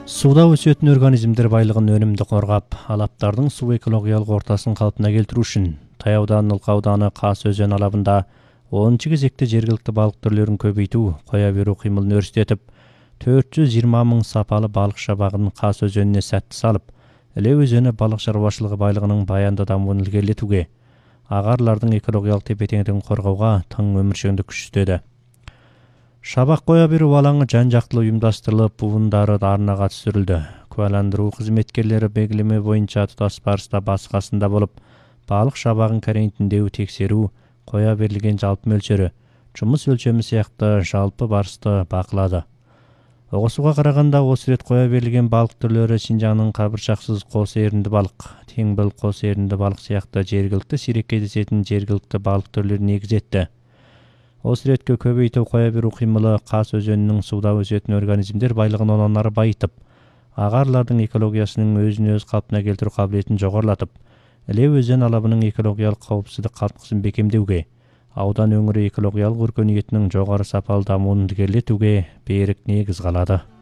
Суда өсетін организмдер байлығын өнімді қорғап, алаптардың су экологиялық ортасын қалпына келтіру үшін Таяудан Ылқа ауданы Қас өзен алабында 10 кезекте жергілікті балық түрлерін көбейту, қоя беру қимылын өрістетіп, 420 мың сапалы балық шабағын Қас өзеніне сәтті салып, Іле өзені балық шаруашылығы байлығының баянды дамуын ілгерілетуге, ағарлардың экологиялық тепе-теңдігін қорғауға тың өміршеңдік күш істеді. Шабақ қоя беру алаңы жан-жақтылы ұйымдастырылып, буындары арнаға түсірілді. Куәландыру қызметкерлері белгілеме бойынша тұтас барыста басы-қасында болып, балық шабағын карантиндеу, тексеру, қоя берілген жалпы мөлшері, жұмыс өлшемі сияқты жалпы барысты бақылады. Оғысуға қарағанда осы рет қоя берілген балық түрлері Шинжаңның қабыршақсыз қос ерінді балық, теңбіл қос ерінді балық сияқты жергілікті сирек кездесетін жергілікті балық түрлері негіз етті. Осы ретке көбейту қоя беру қимылы Қас өзенінің суда өсетін организмдер байлығын онан ары байытып, ағарлардың экологиясының өзін-өз қалпына келтіру қабілетін жоғарылатып, Іле өзен алабының экологиялық қауіпсіздік қалтқысын бекемдеуге, аудан өңірі экологиялық өркениетінің жоғары сапалы дамуын ілгерілетуге берік негіз қалады.